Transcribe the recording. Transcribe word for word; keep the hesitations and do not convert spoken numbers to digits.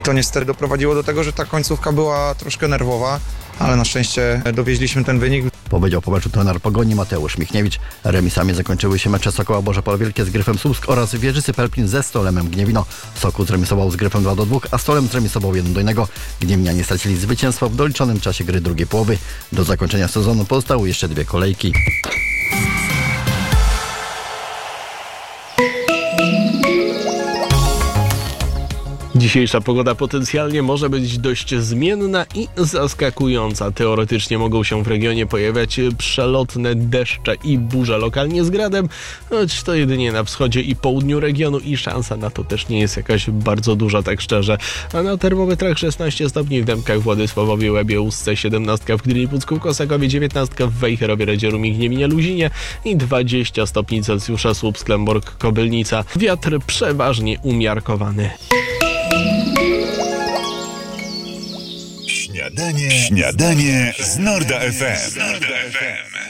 To niestety doprowadziło do tego, że ta końcówka była troszkę nerwowa, ale na szczęście dowieźliśmy ten wynik. Powiedział po meczu trener Pogoni Mateusz Michniewicz. Remisami zakończyły się mecze Sokoła Boże Pole Wielkie z Gryfem Słupsk oraz Wieżycy Pelplin ze Stolemem Gniewino. Sokół zremisował z Gryfem dwa do dwóch, a Stolem zremisował jeden do jednego. Gniewnianie stracili zwycięstwo w doliczonym czasie gry drugiej połowy. Do zakończenia sezonu pozostały jeszcze dwie kolejki. Dzisiejsza pogoda potencjalnie może być dość zmienna i zaskakująca. Teoretycznie mogą się w regionie pojawiać przelotne deszcze i burze lokalnie z gradem, choć to jedynie na wschodzie i południu regionu i szansa na to też nie jest jakaś bardzo duża, tak szczerze. A na termometrach szesnaście stopni w Dębkach, Władysławowie, Łebie, Ustce, siedemnaście w Gdyni, Pucku, Kosakowie, dziewiętnaście w Wejherowie, Radzieru, Gniewinie, Luzinie i dwadzieścia stopni Celsjusza, Słupsk, Lęborg, Kobylnica. Wiatr przeważnie umiarkowany. Śniadanie, śniadanie z Norda F M.